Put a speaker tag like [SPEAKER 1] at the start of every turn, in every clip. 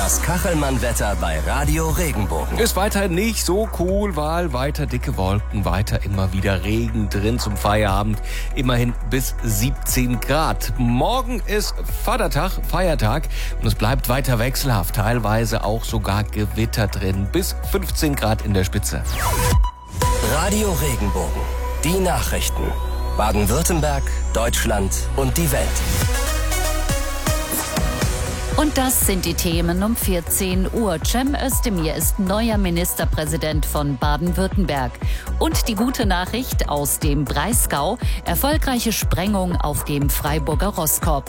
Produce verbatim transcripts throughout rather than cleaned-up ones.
[SPEAKER 1] Das Kachelmann-Wetter bei Radio Regenbogen.
[SPEAKER 2] Ist weiter nicht so cool, weil weiter dicke Wolken, weiter immer wieder Regen drin zum Feierabend. Immerhin bis siebzehn Grad. Morgen ist Vatertag, Feiertag und es bleibt weiter wechselhaft. Teilweise auch sogar Gewitter drin. Bis fünfzehn Grad in der Spitze.
[SPEAKER 1] Radio Regenbogen. Die Nachrichten. Baden-Württemberg, Deutschland und die Welt.
[SPEAKER 3] Und das sind die Themen um vierzehn Uhr. Cem Özdemir ist neuer Ministerpräsident von Baden-Württemberg. Und die gute Nachricht aus dem Breisgau: erfolgreiche Sprengung auf dem Freiburger Rosskopf.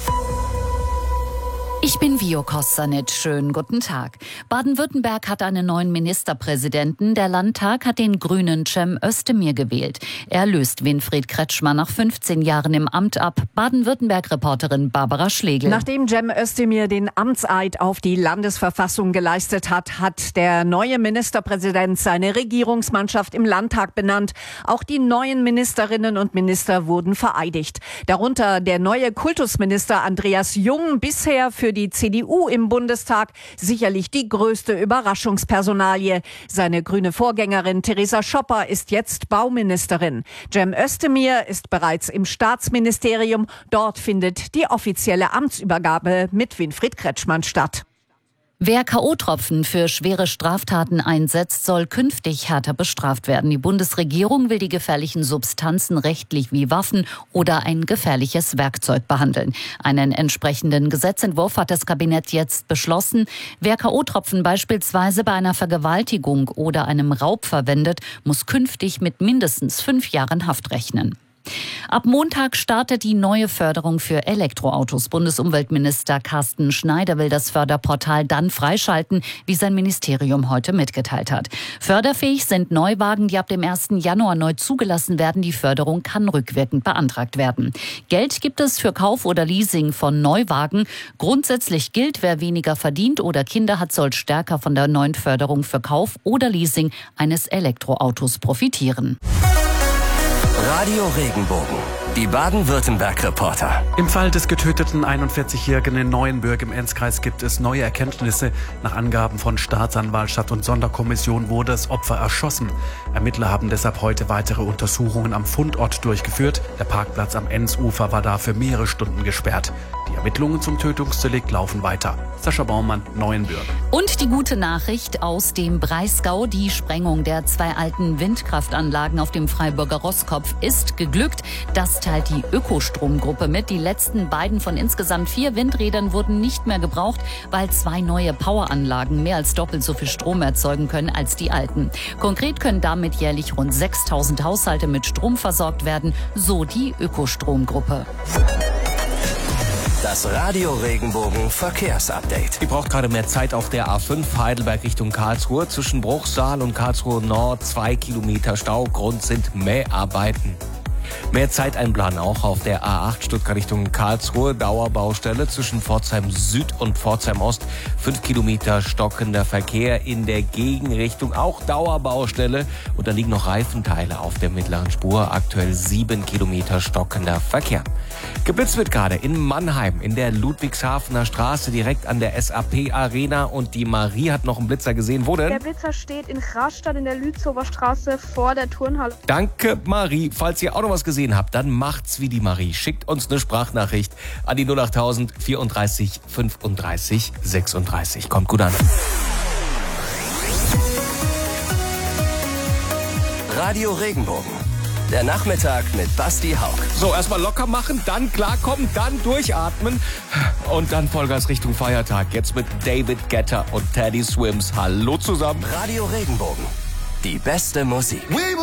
[SPEAKER 3] Ich bin Vio Kostanic. Schönen guten Tag. Baden-Württemberg hat einen neuen Ministerpräsidenten. Der Landtag hat den Grünen Cem Özdemir gewählt. Er löst Winfried Kretschmann nach fünfzehn Jahren im Amt ab. Baden-Württemberg-Reporterin Barbara Schlegel.
[SPEAKER 4] Nachdem Cem Özdemir den Amtseid auf die Landesverfassung geleistet hat, hat der neue Ministerpräsident seine Regierungsmannschaft im Landtag benannt. Auch die neuen Ministerinnen und Minister wurden vereidigt. Darunter der neue Kultusminister Andreas Jung, bisher für die C D U im Bundestag sicherlich die größte Überraschungspersonalie. Seine grüne Vorgängerin Theresa Schopper ist jetzt Bauministerin. Cem Özdemir ist bereits im Staatsministerium. Dort findet die offizielle Amtsübergabe mit Winfried Kretschmann statt.
[SPEAKER 3] Wer K O-Tropfen für schwere Straftaten einsetzt, soll künftig härter bestraft werden. Die Bundesregierung will die gefährlichen Substanzen rechtlich wie Waffen oder ein gefährliches Werkzeug behandeln. Einen entsprechenden Gesetzentwurf hat das Kabinett jetzt beschlossen. Wer K O-Tropfen beispielsweise bei einer Vergewaltigung oder einem Raub verwendet, muss künftig mit mindestens fünf Jahren Haft rechnen. Ab Montag startet die neue Förderung für Elektroautos. Bundesumweltminister Carsten Schneider will das Förderportal dann freischalten, wie sein Ministerium heute mitgeteilt hat. Förderfähig sind Neuwagen, die ab dem ersten Januar neu zugelassen werden. Die Förderung kann rückwirkend beantragt werden. Geld gibt es für Kauf oder Leasing von Neuwagen. Grundsätzlich gilt, wer weniger verdient oder Kinder hat, soll stärker von der neuen Förderung für Kauf oder Leasing eines Elektroautos profitieren.
[SPEAKER 1] Radio Regenbogen. Die Baden-Württemberg-Reporter.
[SPEAKER 5] Im Fall des getöteten einundvierzigjährigen in Neuenbürg im Enzkreis gibt es neue Erkenntnisse. Nach Angaben von Staatsanwaltschaft und Sonderkommission wurde das Opfer erschossen. Ermittler haben deshalb heute weitere Untersuchungen am Fundort durchgeführt. Der Parkplatz am Enzufer war dafür mehrere Stunden gesperrt. Die Ermittlungen zum Tötungsdelikt laufen weiter. Sascha Baumann, Neuenbürg.
[SPEAKER 3] Und die gute Nachricht aus dem Breisgau: die Sprengung der zwei alten Windkraftanlagen auf dem Freiburger Rosskopf ist geglückt. Das teilt die Ökostromgruppe mit. Die letzten beiden von insgesamt vier Windrädern wurden nicht mehr gebraucht, weil zwei neue Poweranlagen mehr als doppelt so viel Strom erzeugen können als die alten. Konkret können damit jährlich rund sechstausend Haushalte mit Strom versorgt werden, so die Ökostromgruppe.
[SPEAKER 1] Das Radio Regenbogen Verkehrsupdate.
[SPEAKER 2] Die braucht gerade mehr Zeit auf der A fünf Heidelberg Richtung Karlsruhe. Zwischen Bruchsal und Karlsruhe Nord zwei Kilometer Stau. Grund sind Mäharbeiten. Mehr Zeit einplanen auch auf der A acht Stuttgart Richtung Karlsruhe. Dauerbaustelle zwischen Pforzheim Süd und Pforzheim Ost. Fünf Kilometer stockender Verkehr in der Gegenrichtung. Auch Dauerbaustelle. Und da liegen noch Reifenteile auf der mittleren Spur. Aktuell sieben Kilometer stockender Verkehr. Geblitzt wird gerade in Mannheim in der Ludwigshafener Straße direkt an der S A P Arena. Und die Marie hat noch einen Blitzer gesehen. Wo denn?
[SPEAKER 6] Der Blitzer steht in Rastatt in der Lützower Straße vor der Turnhalle.
[SPEAKER 2] Danke, Marie. Falls ihr auch noch was gesehen habt, dann macht's wie die Marie. Schickt uns eine Sprachnachricht an die null acht null null vierunddreißig fünfunddreißig sechsunddreißig. Kommt gut an.
[SPEAKER 1] Radio Regenbogen. Der Nachmittag mit Basti Hauck.
[SPEAKER 2] So, erstmal locker machen, dann klarkommen, dann durchatmen und dann Vollgas Richtung Feiertag. Jetzt mit David Guetta und Teddy Swims. Hallo zusammen.
[SPEAKER 1] Radio Regenbogen. Die beste Musik.